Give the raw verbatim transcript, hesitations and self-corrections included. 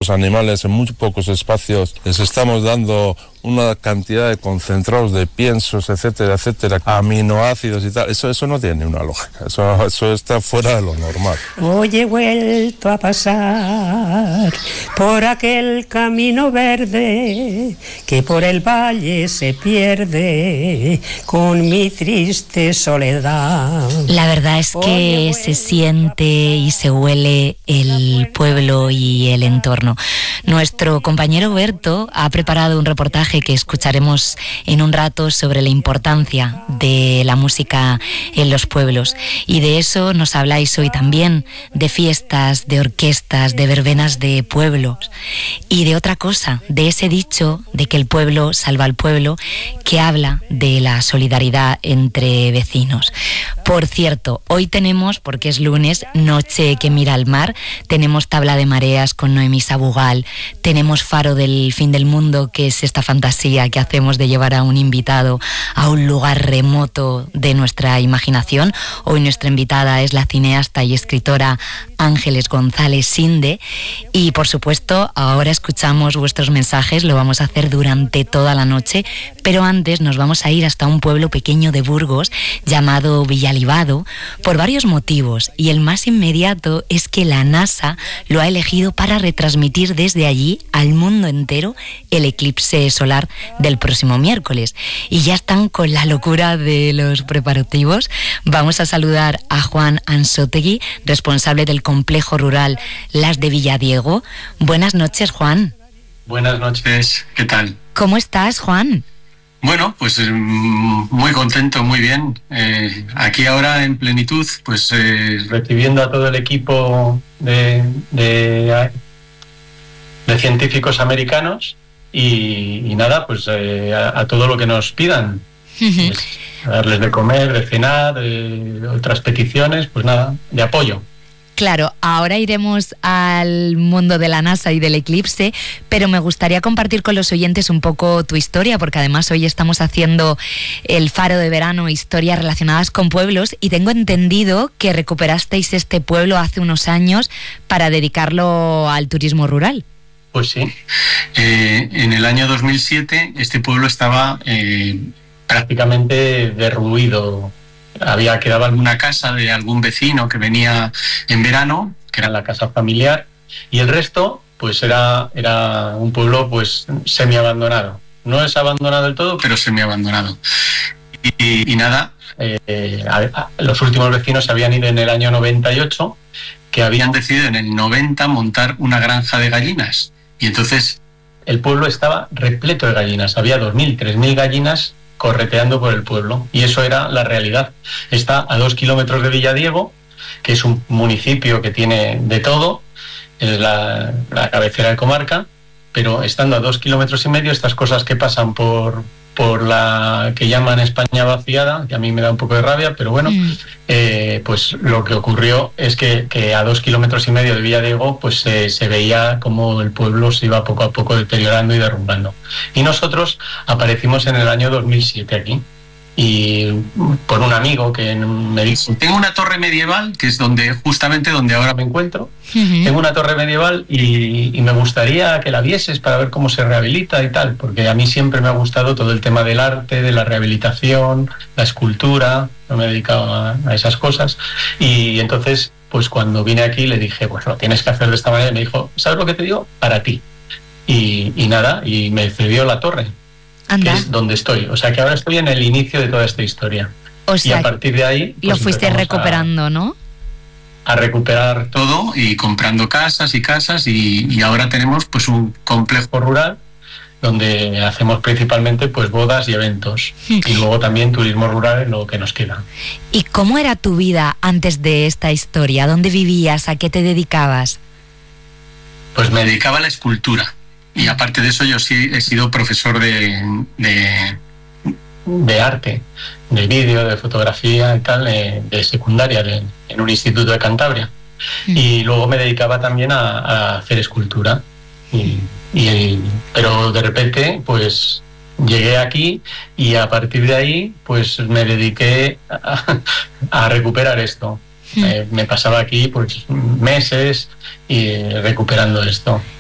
los animales en muy pocos espacios les estamos dando una cantidad de concentrados de piensos, etcétera, etcétera, aminoácidos y tal. Eso, eso no tiene una lógica. Eso, eso está fuera de lo normal. Hoy he vuelto a pasar por aquel camino verde que por el valle se pierde con mi triste soledad. La verdad es que se siente y se huele el pueblo y el entorno. Nuestro compañero Berto ha preparado un reportaje que escucharemos en un rato sobre la importancia de la música en los pueblos, y de eso nos habláis hoy también, de fiestas, de orquestas, de verbenas de pueblos y de otra cosa, de ese dicho de que el pueblo salva al pueblo, que habla de la solidaridad entre vecinos. Por cierto, hoy tenemos, porque es lunes, Noche que mira al mar, tenemos Tabla de Mareas con Noemí Sabugal, tenemos Faro del Fin del Mundo, que es esta fantasía que hacemos de llevar a un invitado a un lugar remoto de nuestra imaginación. Hoy nuestra invitada es la cineasta y escritora Ángeles González Sinde, y por supuesto ahora escuchamos vuestros mensajes, lo vamos a hacer durante toda la noche, pero antes nos vamos a ir hasta un pueblo pequeño de Burgos llamado Villalibado por varios motivos, y el más inmediato es que la NASA lo ha elegido para retransmitir desde allí al mundo entero el eclipse solar del próximo miércoles, y ya están con la locura de los preparativos. Vamos a saludar a Juan Ansótegui, responsable del complejo rural Las de Villadiego. Buenas noches, Juan. Buenas noches, ¿qué tal? ¿Cómo estás, Juan? Bueno, pues eh, muy contento, muy bien. Eh, aquí ahora en plenitud, pues eh, recibiendo a todo el equipo de, de, de científicos americanos y, y nada, pues eh, a, a todo lo que nos pidan. Uh-huh. Pues, a darles de comer, de cenar, de otras peticiones, pues nada, de apoyo. Claro, ahora iremos al mundo de la NASA y del eclipse, pero me gustaría compartir con los oyentes un poco tu historia, porque además hoy estamos haciendo el Faro de Verano, historias relacionadas con pueblos, y tengo entendido que recuperasteis este pueblo hace unos años para dedicarlo al turismo rural. Pues sí, eh, en el año dos mil siete este pueblo estaba eh, prácticamente derruido. Había quedado alguna casa de algún vecino que venía en verano, que era la casa familiar, y el resto pues era, era un pueblo pues semi-abandonado. No es abandonado del todo, pero semi-abandonado. Y, y nada, eh, a, a, los últimos vecinos se habían ido en el año noventa y ocho, que habían decidido en el noventa montar una granja de gallinas. Y entonces el pueblo estaba repleto de gallinas. Había dos mil, tres mil gallinas correteando por el pueblo, y eso era la realidad. Está a dos kilómetros de Villadiego, que es un municipio que tiene de todo, es la, la cabecera de comarca, pero estando a dos kilómetros y medio, estas cosas que pasan por, por la que llaman España vaciada, que a mí me da un poco de rabia, pero bueno, mm. eh, pues lo que ocurrió es que, que a dos kilómetros y medio de Villadiego pues eh, se veía como el pueblo se iba poco a poco deteriorando y derrumbando. Y nosotros aparecimos en el año dos mil siete aquí, y por un amigo que me dijo: tengo una torre medieval, que es donde justamente donde ahora me encuentro, uh-huh. tengo una torre medieval y, y me gustaría que la vieses para ver cómo se rehabilita y tal, porque a mí siempre me ha gustado todo el tema del arte, de la rehabilitación, la escultura, no me he dedicado a, a esas cosas, y entonces pues cuando vine aquí le dije: pues lo tienes que hacer de esta manera, y me dijo: ¿sabes lo que te digo? Para ti. Y, y nada, y me cedió la torre. Anda. Que es donde estoy. O sea que ahora estoy en el inicio de toda esta historia. O sea, y a partir de ahí pues, lo fuiste recuperando, a, ¿no? A recuperar todo y comprando casas y casas, y, y ahora tenemos pues un complejo rural donde hacemos principalmente pues bodas y eventos, y luego también turismo rural en lo que nos queda. ¿Y cómo era tu vida antes de esta historia? ¿Dónde vivías? ¿A qué te dedicabas? Pues me dedicaba a la escultura. Y aparte de eso, yo sí he sido profesor de, de, de arte, de vídeo, de fotografía y tal, de, de secundaria, de, en un instituto de Cantabria. Mm. Y luego me dedicaba también a, a hacer escultura. Y, y, pero de repente, pues llegué aquí, y a partir de ahí, pues me dediqué a, a recuperar esto. Mm. Eh, me pasaba aquí pues meses y recuperando esto.